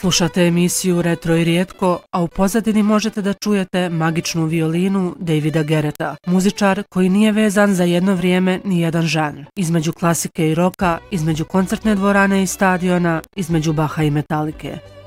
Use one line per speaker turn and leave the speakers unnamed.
Slušate emisiju Retro i rijetko, a u pozadini možete da čujete magičnu violinu Davida Garretta, muzičar koji nije vezan za jedno vrijeme ni jedan žanr. Između klasike i roka, između koncertne dvorane i stadiona, između Baha i Metalike.